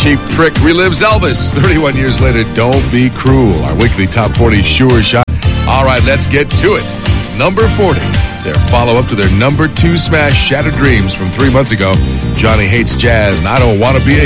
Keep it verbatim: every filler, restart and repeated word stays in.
Cheap Trick relives Elvis thirty-one years later. Don't Be Cruel. Our weekly top forty sure shot. All right, let's get to it. Number forty. Their follow-up to their number two smash, Shattered Dreams, from three months ago. Johnny Hates Jazz, and I Don't Want to Be a